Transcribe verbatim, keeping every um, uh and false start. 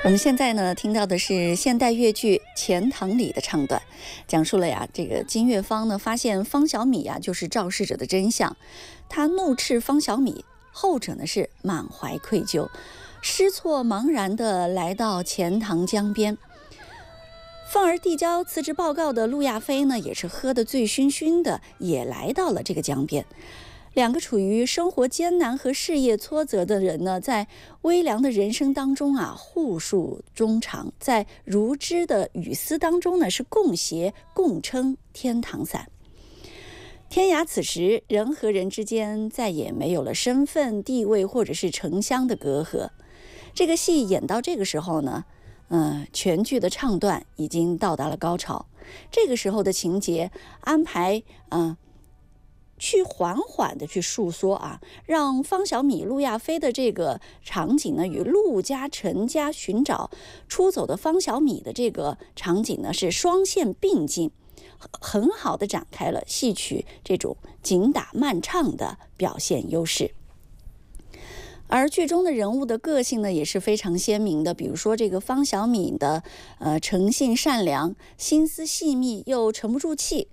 我们现在呢听到的是现代越剧《钱塘里》的唱段，讲述了呀这个金月芳呢发现方小米呀就是肇事者的真相，他怒斥方小米，后者呢是满怀愧疚，失措茫然地来到钱塘江边。愤而递交辞职报告的陆亚飞呢，也是喝得醉醺醺的，也来到了这个江边。两个处于生活艰难和事业挫折的人呢，在微凉的人生当中啊，互诉衷肠，在如织的雨丝当中呢，是共携共撑天堂伞。天涯此时，人和人之间再也没有了身份地位或者是城乡的隔阂。这个戏演到这个时候呢，呃，全剧的唱段已经到达了高潮。这个时候的情节安排，嗯、呃。去缓缓的去述说啊，让方小米、陆亚飞的这个场景呢，与陆家、陈家寻找出走的方小米的这个场景呢，是双线并进，很好的展开了戏曲这种紧打慢唱的表现优势。而剧中的人物的个性呢，也是非常鲜明的。比如说这个方小米的呃诚信善良，心思细密又沉不住气，